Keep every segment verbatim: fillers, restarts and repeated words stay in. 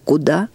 Куда?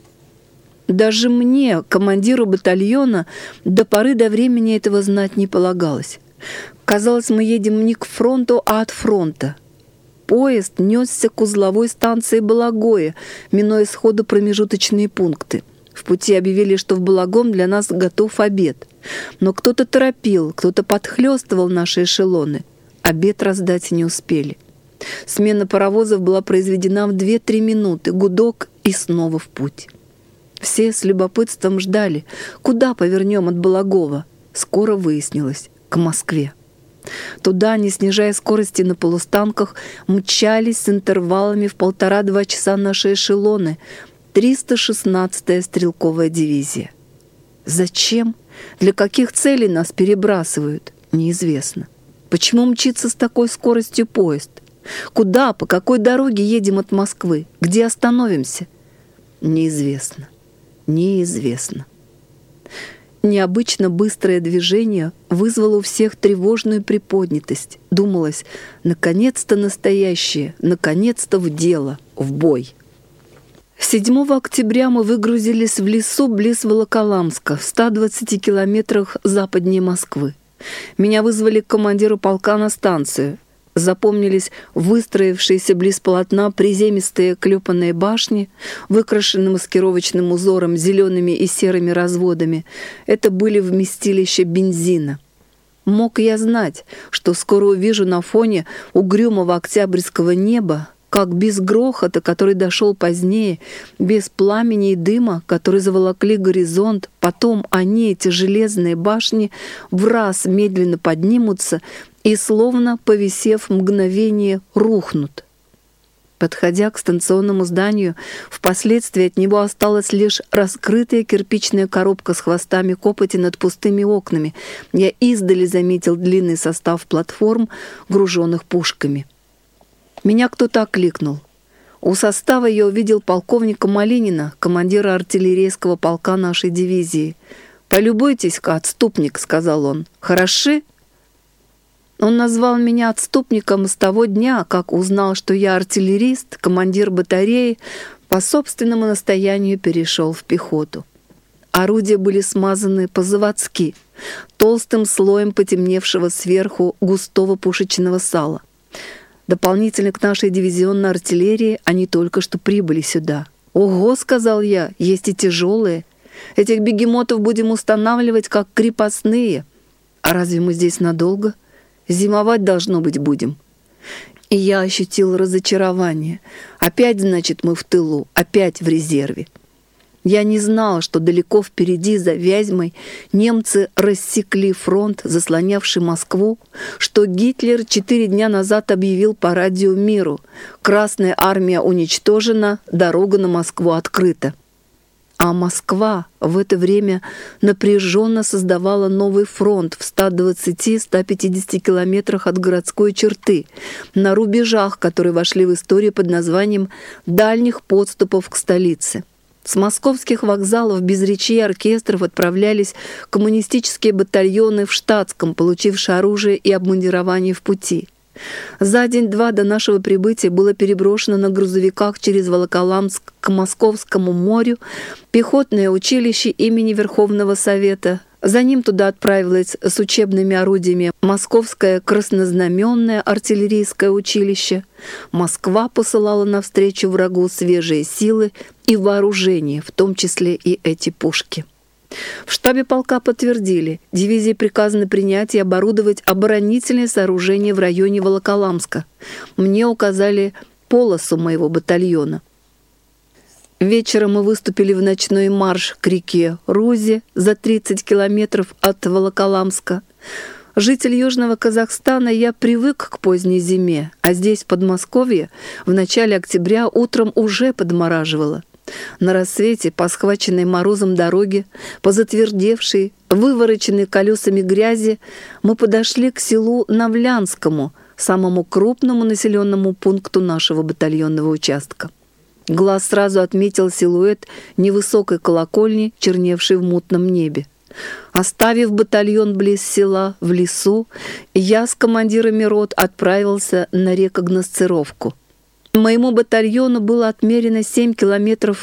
Даже мне, командиру батальона, до поры до времени этого знать не полагалось. Казалось, мы едем не к фронту, а от фронта. Поезд несся к узловой станции Балагое, минуя сходу промежуточные пункты. В пути объявили, что в Балагом для нас готов обед. Но кто-то торопил, кто-то подхлёстывал наши эшелоны. Обед раздать не успели. Смена паровозов была произведена в две-три минуты, гудок и снова в путь. Все с любопытством ждали, куда повернем от Балагова. Скоро выяснилось — к Москве. Туда, не снижая скорости на полустанках, мчались с интервалами в полтора-два часа наши эшелоны, триста шестнадцатая стрелковая дивизия. Зачем? Для каких целей нас перебрасывают? Неизвестно. Почему мчится с такой скоростью поезд? Куда, по какой дороге едем от Москвы? Где остановимся? Неизвестно. Неизвестно. Необычно быстрое движение вызвало у всех тревожную приподнятость. Думалось, наконец-то настоящее, наконец-то в дело, в бой. седьмого октября мы выгрузились в лесу близ Волоколамска, в ста двадцати километрах западнее Москвы. Меня вызвали к командиру полка на станцию. Запомнились выстроившиеся близ полотна приземистые клепанные башни, выкрашенные маскировочным узором зелеными и серыми разводами. Это были вместилища бензина. Мог я знать, что скоро увижу на фоне угрюмого октябрьского неба, как без грохота, который дошел позднее, без пламени и дыма, которые заволокли горизонт, потом они, эти железные башни, в раз медленно поднимутся и, словно повисев мгновение, рухнут. Подходя к станционному зданию, впоследствии от него осталась лишь раскрытая кирпичная коробка с хвостами копоти над пустыми окнами. Я издали заметил длинный состав платформ, груженных пушками. Меня кто-то окликнул. У состава я увидел полковника Малинина, командира артиллерийского полка нашей дивизии. «Полюбуйтесь-ка, отступник», — сказал он. «Хороши?» Он назвал меня отступником с того дня, как узнал, что я артиллерист, командир батареи, по собственному настоянию перешел в пехоту. Орудия были смазаны по-заводски, толстым слоем потемневшего сверху густого пушечного сала. Дополнительно к нашей дивизионной артиллерии они только что прибыли сюда. «Ого», — сказал я, — «есть и тяжелые. Этих бегемотов будем устанавливать как крепостные. А разве мы здесь надолго? Зимовать, должно быть, будем». И я ощутил разочарование. Опять, значит, мы в тылу, опять в резерве. Я не знал, что далеко впереди, за Вязьмой, немцы рассекли фронт, заслонявший Москву, что Гитлер четыре дня назад объявил по радио миру: «Красная армия уничтожена, дорога на Москву открыта». А Москва в это время напряженно создавала новый фронт в ста двадцати — ста пятидесяти километрах от городской черты, на рубежах, которые вошли в историю под названием «дальних подступов к столице». С московских вокзалов без речей и оркестров отправлялись коммунистические батальоны в штатском, получившие оружие и обмундирование в пути. За день-два до нашего прибытия было переброшено на грузовиках через Волоколамск к Московскому морю пехотное училище имени Верховного Совета. За ним туда отправилось с учебными орудиями Московское краснознаменное артиллерийское училище. Москва посылала навстречу врагу свежие силы и вооружение, в том числе и эти пушки. В штабе полка подтвердили, дивизии приказано принять и оборудовать оборонительные сооружения в районе Волоколамска. Мне указали полосу моего батальона. Вечером мы выступили в ночной марш к реке Рузе за тридцать километров от Волоколамска. Житель Южного Казахстана, я привык к поздней зиме, а здесь, в Подмосковье, в начале октября утром уже подмораживало. На рассвете по схваченной морозом дороге, по затвердевшей, вывороченной колесами грязи, мы подошли к селу Навлянскому, самому крупному населенному пункту нашего батальонного участка. Глаз сразу отметил силуэт невысокой колокольни, черневшей в мутном небе. Оставив батальон близ села, в лесу, я с командирами рот отправился на рекогносцировку. Моему батальону было отмерено семь километров